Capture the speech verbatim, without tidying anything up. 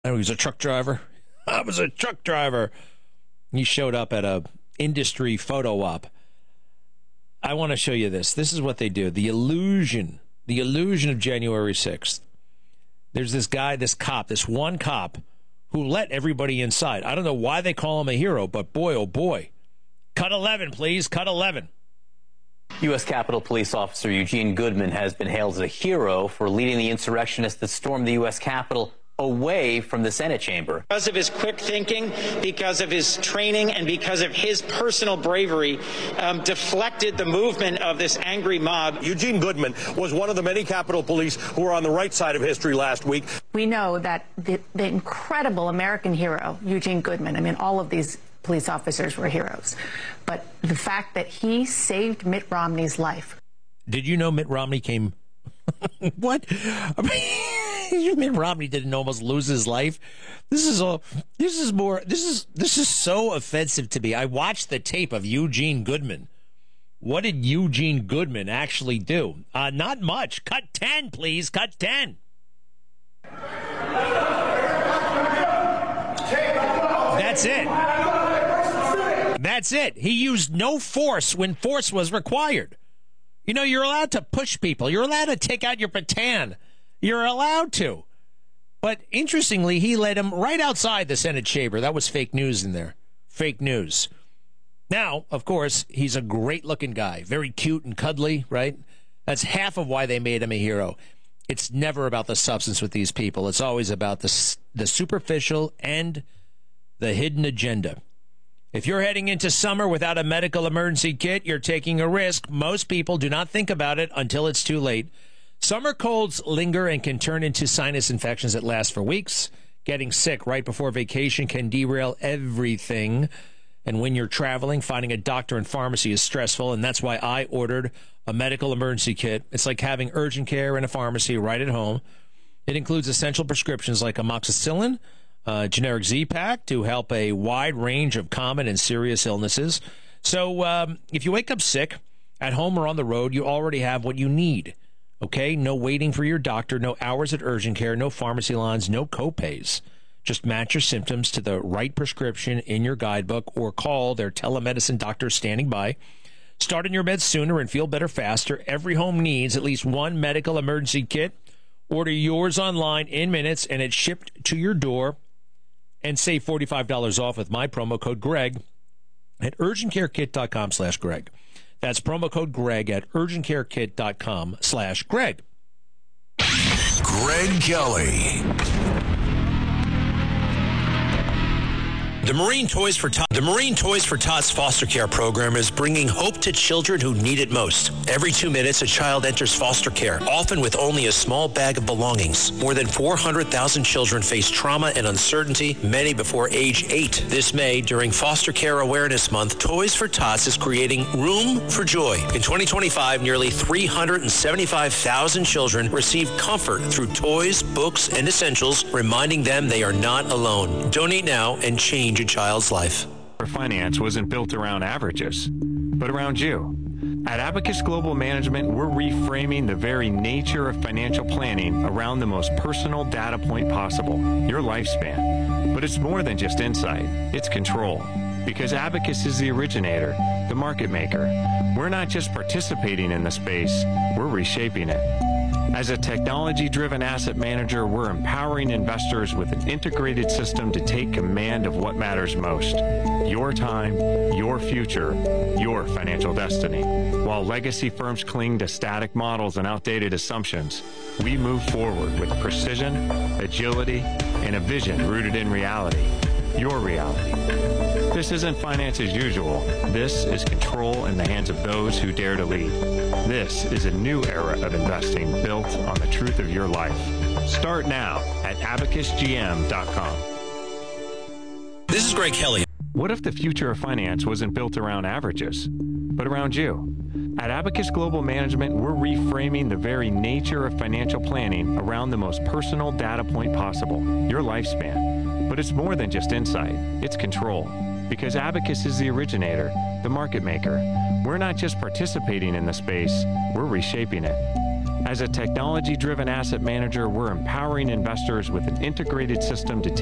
He was a truck driver. I was a truck driver. He showed up at a industry photo op. I want to show you this. This is what they do. The illusion, the illusion of January sixth. There's this guy, this cop, this one cop who let everybody inside. I don't know why they call him a hero, but boy, oh boy. Cut eleven, please. Cut eleven. U S Capitol Police Officer Eugene Goodman has been hailed as a hero for leading the insurrectionists that stormed the U S Capitol away from the Senate chamber. Because of his quick thinking, because of his training, and because of his personal bravery, um, deflected the movement of this angry mob. Eugene Goodman was one of the many Capitol Police who were on the right side of history last week. We know that the, the incredible American hero, Eugene Goodman, I mean, all of these police officers were heroes, but the fact that he saved Mitt Romney's life. Did you know Mitt Romney came... What? I mean, Mitt Romney didn't almost lose his life. This is all. This is more. This is this is so offensive to me. I watched the tape of Eugene Goodman. What did Eugene Goodman actually do? Uh, not much. Cut ten, please. Cut ten. That's it. That's it. He used no force when force was required. You know, you're allowed to push people. You're allowed to take out your baton. You're allowed to. But interestingly, he led him right outside the Senate chamber. That was fake news in there. Fake news. Now, of course, he's a great-looking guy. Very cute and cuddly, right? That's half of why they made him a hero. It's never about the substance with these people. It's always about the, the superficial and the hidden agenda. If you're heading into summer without a medical emergency kit, you're taking a risk. Most people do not think about it until it's too late. Summer colds linger and can turn into sinus infections that last for weeks. Getting sick right before vacation can derail everything. And when you're traveling, finding a doctor and pharmacy is stressful, and that's why I ordered a medical emergency kit. It's like having urgent care in a pharmacy right at home. It includes essential prescriptions like amoxicillin, Uh, generic Z-Pak to help a wide range of common and serious illnesses. So um, if you wake up sick, at home or on the road, you already have what you need. Okay? No waiting for your doctor, no hours at urgent care, no pharmacy lines, no co-pays. Just match your symptoms to the right prescription in your guidebook or call their telemedicine doctor standing by. Start on your meds sooner and feel better faster. Every home needs at least one medical emergency kit. Order yours online in minutes and it's shipped to your door. And save forty-five dollars off with my promo code Greg at urgentcarekit.com slash Greg. That's promo code Greg at urgentcarekit.com slash Greg. Greg Kelly. The Marine Toys for Tots, the Marine Toys for Tots foster care program is bringing hope to children who need it most. Every two minutes, a child enters foster care, often with only a small bag of belongings. More than four hundred thousand children face trauma and uncertainty, many before age eight. This May, during Foster Care Awareness Month, Toys for Tots is creating Room for Joy. In twenty twenty-five, nearly three hundred seventy-five thousand children received comfort through toys, books, and essentials, reminding them they are not alone. Donate now and change a child's life. Our finance wasn't built around averages, but around you. At Abacus Global Management, we're reframing the very nature of financial planning around the most personal data point possible, your lifespan. But it's more than just insight, it's control. Because Abacus is the originator, the market maker. We're not just participating in the space, we're reshaping it. As a technology-driven asset manager, we're empowering investors with an integrated system to take command of what matters most. Your time, your future, your financial destiny. While legacy firms cling to static models and outdated assumptions, we move forward with precision, agility, and a vision rooted in reality. Your reality. This isn't finance as usual. This is control in the hands of those who dare to lead. This is a new era of investing built on the truth of your life. Start now at abacus g m dot com. This is Greg Kelly. What if the future of finance wasn't built around averages, but around you? At Abacus Global Management, we're reframing the very nature of financial planning around the most personal data point possible, your lifespan. But it's more than just insight, it's control. Because Abacus is the originator, the market maker. We're not just participating in the space, we're reshaping it. As a technology-driven asset manager, we're empowering investors with an integrated system to